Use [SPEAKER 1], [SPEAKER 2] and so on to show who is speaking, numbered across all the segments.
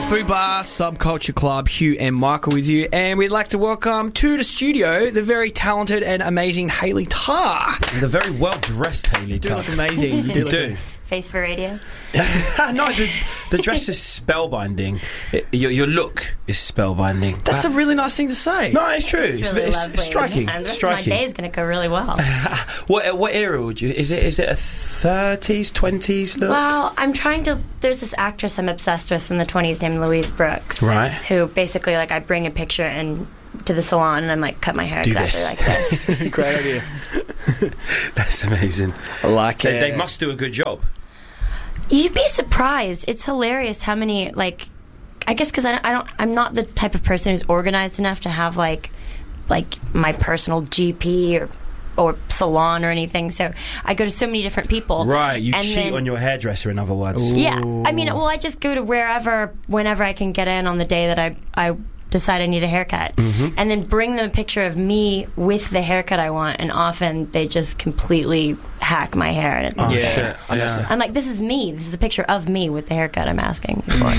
[SPEAKER 1] Fubar Subculture Club, Hugh and Michael with you, and we'd like to welcome to the studio the very talented and amazing Hayley Tarr.
[SPEAKER 2] The very well-dressed Hayley Tarr.
[SPEAKER 1] You do look amazing. You do.
[SPEAKER 3] Face for radio.
[SPEAKER 2] No, the dress is spellbinding. Your look is spellbinding.
[SPEAKER 1] That's a really nice thing to say.
[SPEAKER 2] No, it's true.
[SPEAKER 3] It's really lovely.
[SPEAKER 2] It's striking.
[SPEAKER 3] And the rest
[SPEAKER 2] striking.
[SPEAKER 3] of my day is going to go really well.
[SPEAKER 2] What era would you? Is it a 30s, 20s look?
[SPEAKER 3] Well, I'm trying to. There's this actress I'm obsessed with from the 20s named Louise Brooks.
[SPEAKER 2] Right.
[SPEAKER 3] Who basically, like, I bring a picture and to the salon and I'm like, cut my hair exactly like this.
[SPEAKER 1] Great idea.
[SPEAKER 2] That's amazing.
[SPEAKER 1] I like it.
[SPEAKER 2] They must do a good job.
[SPEAKER 3] You'd be surprised. It's hilarious how many, like, I guess because I'm not the type of person who's organized enough to have like my personal GP or salon or anything. So I go to so many different people.
[SPEAKER 2] Right, you
[SPEAKER 3] and
[SPEAKER 2] cheat on your hairdresser, in other words.
[SPEAKER 3] Yeah, I mean, well, I just go to whenever I can get in on the day that I decide I need a haircut, and then bring them a picture of me with the haircut I want, and often they just completely hack my hair, and it's insane. I'm like, this is me. This is a picture of me with the haircut I'm asking for.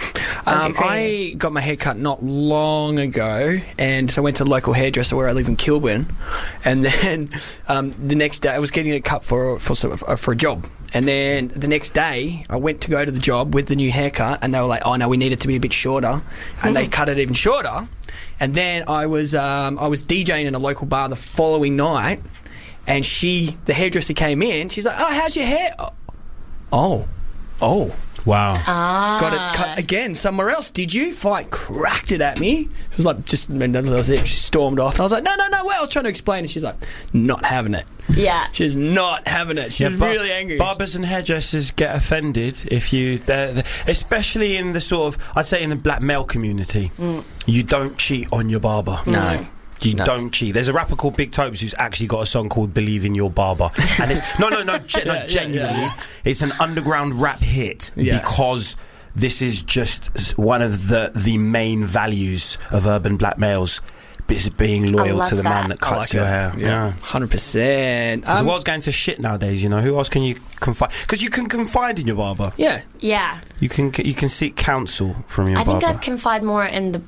[SPEAKER 1] I got my hair cut not long ago, and so I went to the local hairdresser where I live in Kilburn, and then the next day I was getting it cut for a job. And then the next day, I went to go to the job with the new haircut, and they were like, "Oh no, we need it to be a bit shorter," and they cut it even shorter. And then I was DJing in a local bar the following night, and the hairdresser came in. She's like, "Oh, how's your hair?" Oh.
[SPEAKER 2] Wow.
[SPEAKER 1] Got it cut again somewhere else. Did you? Fight cracked it at me. It was like, that was it. She stormed off. And I was like, no. Well, I was trying to explain. And she's like, not having it.
[SPEAKER 3] Yeah.
[SPEAKER 1] She's not having it. She's really angry.
[SPEAKER 2] Barbers and hairdressers get offended if especially in the sort of, I'd say in the black male community, you don't cheat on your barber.
[SPEAKER 1] No.
[SPEAKER 2] You don't cheat. There's a rapper called Big Tobes who's actually got a song called "Believe in Your Barber," and it's genuinely, it's an underground rap hit because this is just one of the main values of urban black males. Is being loyal to the man that cuts your hair.
[SPEAKER 1] Yeah, 100%.
[SPEAKER 2] The world's going to shit nowadays. You know, who else can you confide? Because you can confide in your barber.
[SPEAKER 3] Yeah.
[SPEAKER 2] You can seek counsel from your barber.
[SPEAKER 3] I think I'd confide more in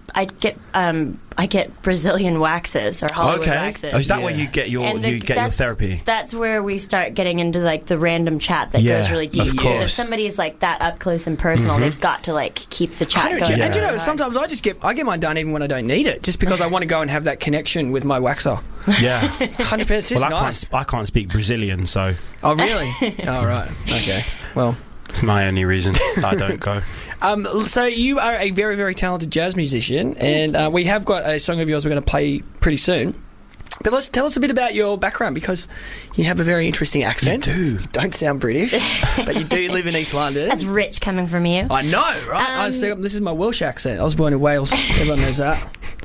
[SPEAKER 3] I get Brazilian waxes or Hollywood waxes.
[SPEAKER 2] Oh, is that where you get your therapy?
[SPEAKER 3] That's where we start getting into like the random chat that goes really deep.
[SPEAKER 2] Of course.
[SPEAKER 3] Because if somebody's like that up close and personal, they've got to like keep the chat going.
[SPEAKER 1] And you know, sometimes I get mine done even when I don't need it, just because I want to go and have that connection with my waxer.
[SPEAKER 2] Yeah,
[SPEAKER 1] 100%. It's just nice.
[SPEAKER 2] I can't speak Brazilian, so.
[SPEAKER 1] Oh really? Oh right. Okay. Well,
[SPEAKER 2] it's my only reason I don't go.
[SPEAKER 1] So you are a very, very talented jazz musician, and we have got a song of yours we're going to play pretty soon. But tell us a bit about your background, because you have a very interesting accent.
[SPEAKER 2] You do.
[SPEAKER 1] You don't sound British, but you do live in East London.
[SPEAKER 3] That's rich coming from you.
[SPEAKER 1] I know, right? This is my Welsh accent. I was born in Wales. Everyone knows that.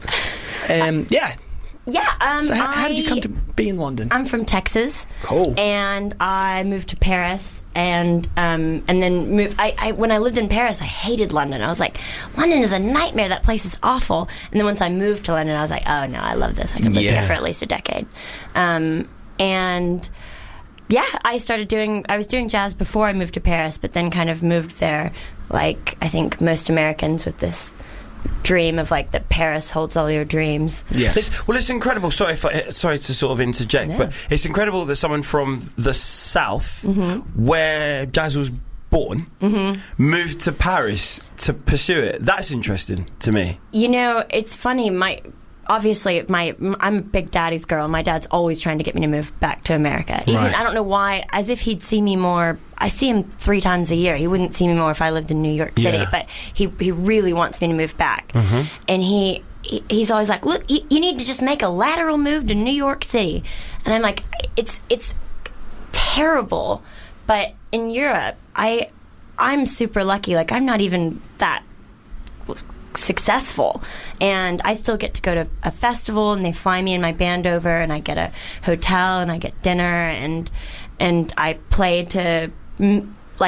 [SPEAKER 3] Yeah.
[SPEAKER 1] So how did you come to be in London?
[SPEAKER 3] I'm from Texas.
[SPEAKER 1] Cool.
[SPEAKER 3] And I moved to Paris, and then moved. When I lived in Paris, I hated London. I was like, London is a nightmare. That place is awful. And then once I moved to London, I was like, oh no, I love this. I could live here for at least a decade. And yeah, I was doing jazz before I moved to Paris, but then kind of moved there, like I think most Americans, with this dream of like that Paris holds all your dreams.
[SPEAKER 2] Yeah. It's incredible. Sorry to sort of interject, but it's incredible that someone from the South, where jazz was born, moved to Paris to pursue it. That's interesting to me. You know,
[SPEAKER 3] it's funny. I'm a big daddy's girl. My dad's always trying to get me to move back to America. Even I don't know why, as if he'd see me more. I see him 3 times a year. He wouldn't see me more if I lived in New York City, but he really wants me to move back. And he's always like, look, you need to just make a lateral move to New York City. And I'm like, it's terrible. But in Europe, I'm super lucky. Like, I'm not even that successful, and I still get to go to a festival, and they fly me and my band over, and I get a hotel, and I get dinner, and I play to like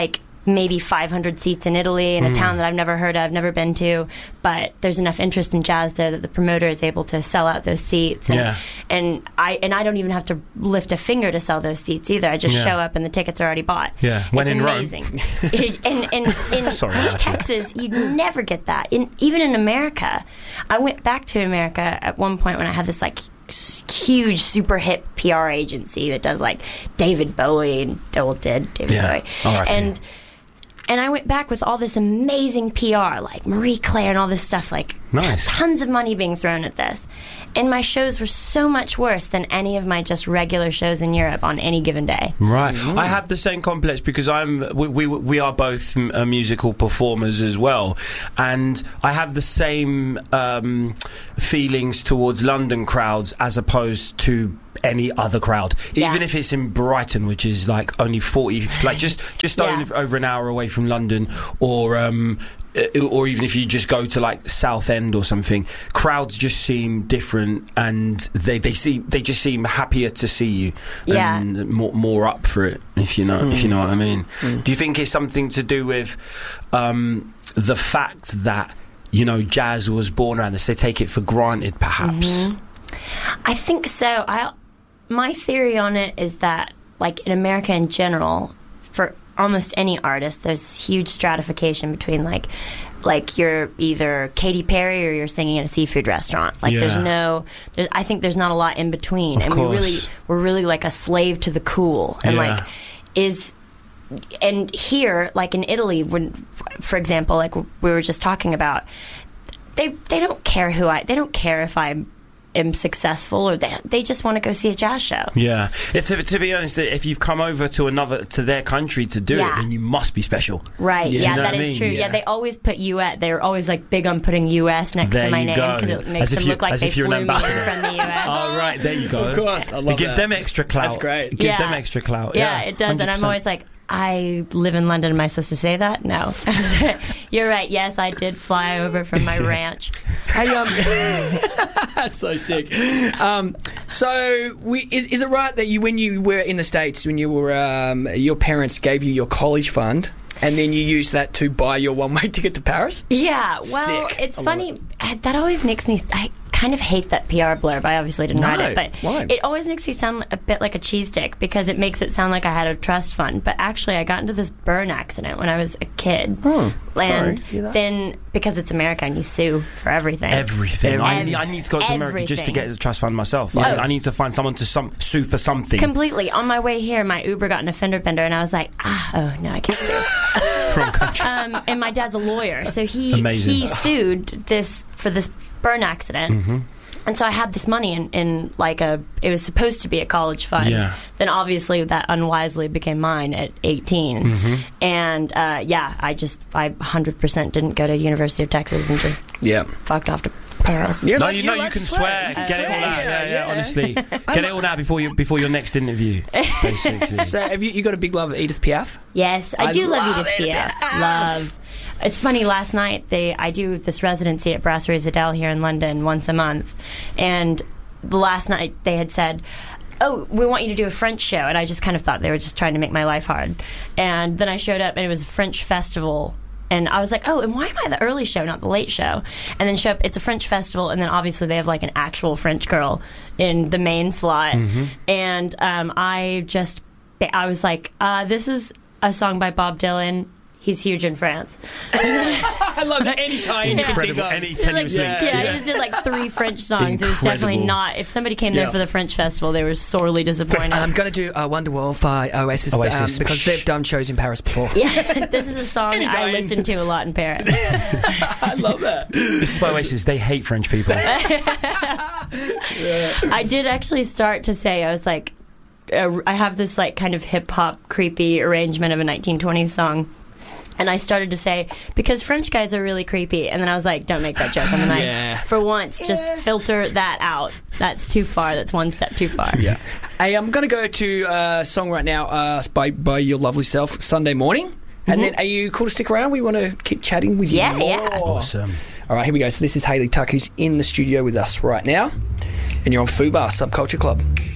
[SPEAKER 3] maybe 500 seats in Italy in a town that I've never heard of, never been to, but there's enough interest in jazz there that the promoter is able to sell out those seats. And I don't even have to lift a finger to sell those seats either. I just show up and the tickets are already bought.
[SPEAKER 2] Yeah, when
[SPEAKER 3] it's
[SPEAKER 2] in
[SPEAKER 3] amazing.
[SPEAKER 2] Rome.
[SPEAKER 3] In Texas, you never get that. Even in America, I went back to America at one point when I had this like huge, super hip PR agency that does like David Bowie and did David Bowie,
[SPEAKER 2] right.
[SPEAKER 3] And I went back with all this amazing PR, like Marie Claire and all this stuff, like tons of money being thrown at this. And my shows were so much worse than any of my just regular shows in Europe on any given day.
[SPEAKER 2] Right. I have the same complex because we are both musical performers as well. And I have the same feelings towards London crowds as opposed to any other crowd, even if it's in Brighton, which is like only 40, like just over an hour away from London, or even if you just go to like Southend or something, crowds just seem different, and they just seem happier to see you, and more up for it, if you know what I mean. Do you think it's something to do with the fact that jazz was born around this? They take it for granted, perhaps.
[SPEAKER 3] I think so. My theory on it is that, like, in America in general, for almost any artist, there's this huge stratification between, like you're either Katy Perry or you're singing at a seafood restaurant. Like, I think there's not a lot in between. And we're really like a slave to the cool. And, and here, like in Italy, when, for example, like we were just talking about, they don't care they don't care if I'm successful, or they just want to go see a jazz show.
[SPEAKER 2] Yeah, to be honest, if you've come over to their country to do it, then you must be special,
[SPEAKER 3] right? Yeah, that is true. Yeah, they always put US. They're always like big on putting US next to my name because it makes them look like they flew me in from the US.
[SPEAKER 2] Oh, right, there you go.
[SPEAKER 1] Of course, I love
[SPEAKER 2] it. Gives them extra clout.
[SPEAKER 1] That's great.
[SPEAKER 2] It gives them extra clout.
[SPEAKER 3] Yeah, it does. 100%. And I'm always like, I live in London. Am I supposed to say that? No. You're right. Yes, I did fly over from my ranch.
[SPEAKER 1] That's so sick. So, is it right that when you were in the States, when you were your parents gave you your college fund, and then you used that to buy your one-way ticket to Paris?
[SPEAKER 3] Yeah. Well, it's funny. That always makes me. I kind of hate that PR blurb. I obviously didn't write it, but it always makes me sound a bit like a cheese stick because it makes it sound like I had a trust fund. But actually, I got into this burn accident when I was a kid. And then, because it's America and you sue for everything.
[SPEAKER 2] Everything. I need to go to America just to get a trust fund myself. I need to find someone to sue for something.
[SPEAKER 3] Completely. On my way here, my Uber got in a fender bender, and I was like, oh, no, I can't sue.
[SPEAKER 2] Wrong country.
[SPEAKER 3] And my dad's a lawyer, so he sued for this burn accident. And so I had this money in like it was supposed to be a college fund. Then obviously that unwisely became mine at 18. And I 100% didn't go to University of Texas and just fucked off to Paris.
[SPEAKER 2] You can swear. Get it all out. Yeah, honestly. Get it all out before your next interview, basically.
[SPEAKER 1] So have you got a big love of Edith Piaf?
[SPEAKER 3] Yes, I do love Edith Piaf. Love. It's funny, last night I do this residency at Brasserie Zadel here in London once a month, and last night they had said, oh, we want you to do a French show, and I just kind of thought they were just trying to make my life hard. And then I showed up, and it was a French festival, and I was like, oh, and why am I the early show, not the late show? And then show up, it's a French festival, and then obviously they have like an actual French girl in the main slot, and I was like, this is a song by Bob Dylan. He's huge in France.
[SPEAKER 1] I love that. Any time.
[SPEAKER 2] Incredible. Any tenuous link.
[SPEAKER 3] He just did like 3 French songs. Incredible. It was definitely not. If somebody came there for the French festival, they were sorely disappointed.
[SPEAKER 1] I'm going to do Wonderwall by Oasis. Because they've done shows in Paris before.
[SPEAKER 3] Yeah, this is a song I listen to a lot in Paris.
[SPEAKER 1] I love that.
[SPEAKER 2] This is by Oasis. They hate French people.
[SPEAKER 3] I did actually start to say, I was like, I have this like kind of hip-hop creepy arrangement of a 1920s song. And I started to say, because French guys are really creepy. And then I was like, don't make that joke on the night. For once, just filter that out. That's too far. That's one step too far.
[SPEAKER 1] Yeah. Hey, I'm going to go to a song right now by your lovely self, Sunday Morning. And then, are you cool to stick around? We want to keep chatting with you more.
[SPEAKER 3] Yeah.
[SPEAKER 2] Awesome.
[SPEAKER 1] All right, here we go. So this is Hayley Tuck, who's in the studio with us right now. And you're on Fubar Subculture Club.